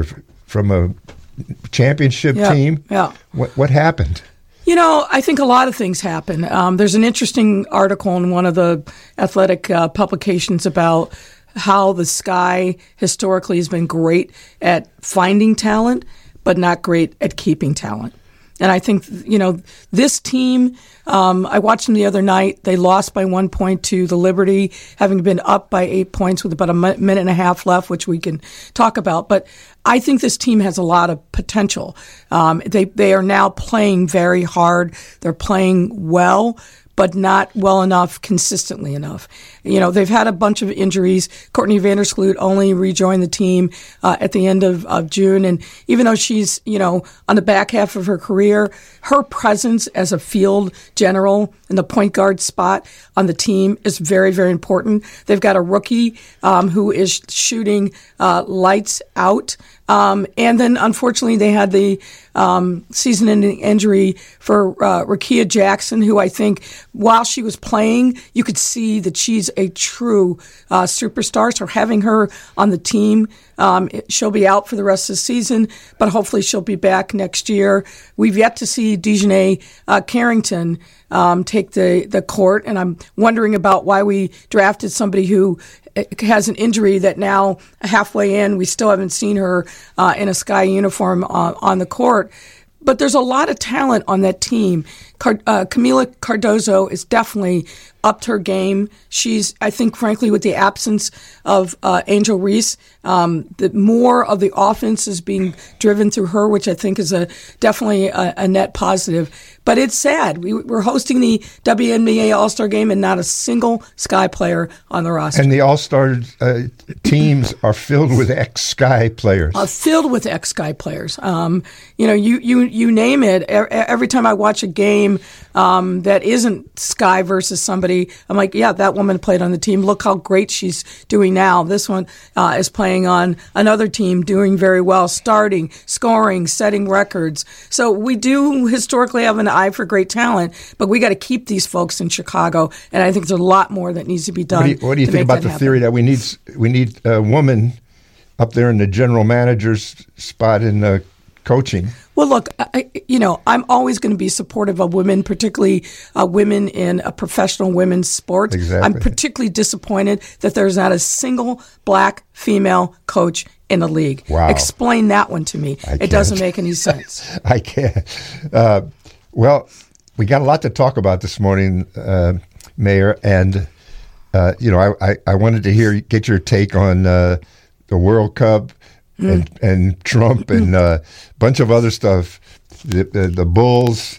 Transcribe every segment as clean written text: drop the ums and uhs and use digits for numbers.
from a championship team. Yeah. What happened? I think a lot of things happen. There's an interesting article in one of the athletic publications about how the Sky historically has been great at finding talent, but not great at keeping talent. And I think, this team, I watched them the other night. They lost by 1 point to the Liberty, having been up by 8 points with about a minute and a half left, which we can talk about. But I think this team has a lot of potential. They are now playing very hard. They're playing well, but not well enough, consistently enough. They've had a bunch of injuries. Courtney Vandersloot only rejoined the team at the end of June. And even though she's, on the back half of her career, her presence as a field general in the point guard spot on the team is very, very important. They've got a rookie who is shooting lights out. And then, unfortunately, they had the season-ending injury for Rakia Jackson, who I think, while she was playing, you could see that she's a true superstar. So having her on the team, she'll be out for the rest of the season, but hopefully she'll be back next year. We've yet to see Dejanay Carrington take the court, and I'm wondering about why we drafted somebody who has an injury that now halfway in, we still haven't seen her in a Sky uniform on the court. But there's a lot of talent on that team. Camila Cardozo is definitely upped her game. She's, I think, frankly, with the absence of Angel Reese, the more of the offense is being driven through her, which I think is definitely a net positive. But it's sad. We're hosting the WNBA All-Star Game and not a single Sky player on the roster. And the All-Star teams are filled with ex-Sky players. Filled with ex-Sky players. You name it. Every time I watch a game that isn't Sky versus somebody, I'm like, yeah, that woman played on the team. Look how great she's doing now. This one is playing on another team, doing very well, starting, scoring, setting records. So we do historically have an eye for great talent, but we got to keep these folks in Chicago, and I think there's a lot more that needs to be done. What do you think about the theory that we need a woman up there in the general manager's spot in coaching? Well, look, I'm always going to be supportive of women, particularly women in a professional women's sports. Exactly. I'm particularly disappointed that there's not a single black female coach in the league. Wow. Explain that one to me. It doesn't make any sense. I can't. Well, we got a lot to talk about this morning, Mayor, and I wanted to get your take on the World Cup. And Trump and a bunch of other stuff. The Bulls.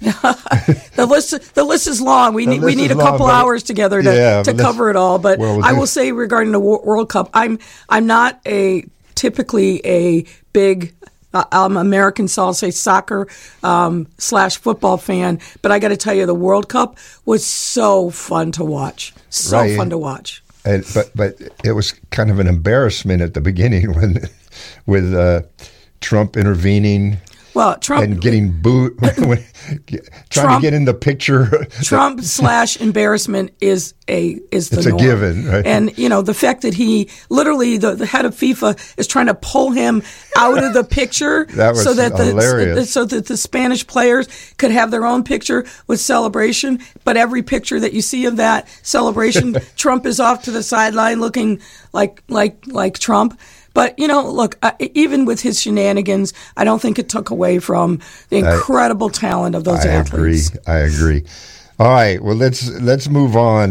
The list is long. We need a couple hours together to cover it all. But I will say regarding the World Cup, I'm not typically a big American, so I'll say soccer / football fan. But I got to tell you, the World Cup was so fun to watch. Fun to watch. But it was kind of an embarrassment at the beginning with Trump intervening. Well, Trump and getting booed, trying to get in the picture. Trump / embarrassment is the it's norm. A given, right? And the fact that he literally the head of FIFA is trying to pull him out of the picture so that hilarious. So that the Spanish players could have their own picture with celebration. But every picture that you see of that celebration, Trump is off to the sideline looking like Trump. But, look, even with his shenanigans, I don't think it took away from the incredible talent of those athletes. I agree. All right. Well, let's move on.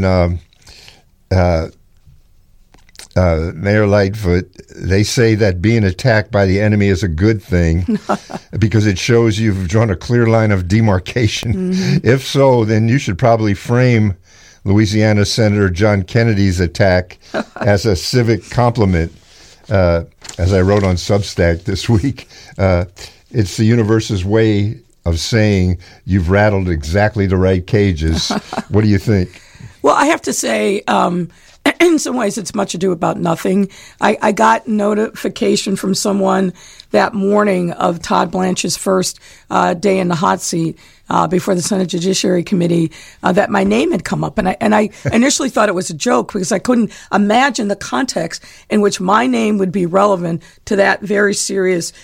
Mayor Lightfoot, they say that being attacked by the enemy is a good thing because it shows you've drawn a clear line of demarcation. Mm-hmm. If so, then you should probably frame Louisiana Senator John Kennedy's attack as a civic compliment. As I wrote on Substack this week, it's the universe's way of saying you've rattled exactly the right cages. What do you think? Well, I have to say, in some ways, it's much ado about nothing. I got notification from someone that morning of Todd Blanche's first day in the hot seat before the Senate Judiciary Committee that my name had come up. And I initially thought it was a joke because I couldn't imagine the context in which my name would be relevant to that very serious